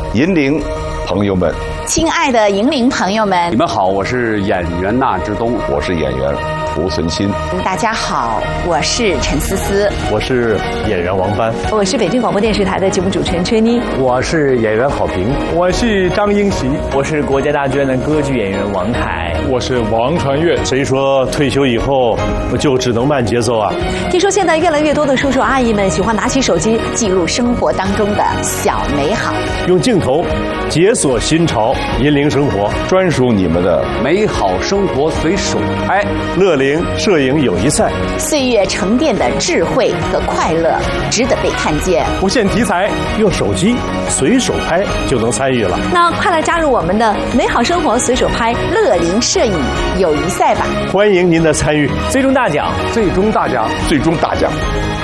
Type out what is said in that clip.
引领朋友们， 亲爱的引领朋友们， 你们好，我是演员纳之东， 我是演员胡存新。 大家好，我是陈思思， 我是演员王帆， 我是北京广播电视台的节目主持人崔妮， 我是演员郝平， 我是张英奇， 我是国家大剧院的歌剧演员王凯， 我是王传岳。 谁说退休以后就只能慢节奏啊？ 听说现在越来越多的叔叔阿姨们喜欢拿起手机记录生活当中的小美好， 用镜头解锁新潮，引领生活， 专属你们的美好生活随手拍。 乐龄摄影友谊赛， 岁月沉淀的智慧和快乐值得被看见。 不限题材， 用手机随手拍就能参与了。 那快来加入我们的美好生活随手拍乐龄摄影友谊赛吧！ 欢迎您的参与， 最终大奖， 最终大奖，最终大奖。